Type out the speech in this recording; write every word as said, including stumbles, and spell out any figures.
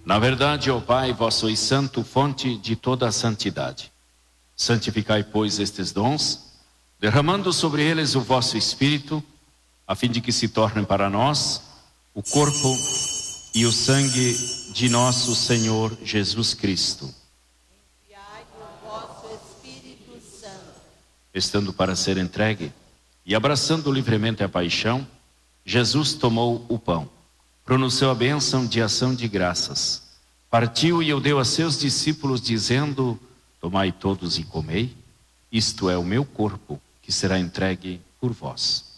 Na verdade, ó Pai, vós sois santo, fonte de toda a santidade. Santificai, pois, estes dons, derramando sobre eles o vosso Espírito, a fim de que se tornem para nós o corpo e o sangue de nosso Senhor Jesus Cristo. Enviai o vosso Espírito Santo. Estando para ser entregue e abraçando livremente a paixão, Jesus tomou o pão, pronunciou a bênção de ação de graças, partiu e o deu a seus discípulos, dizendo: tomai todos e comei, isto é o meu corpo, que será entregue por vós.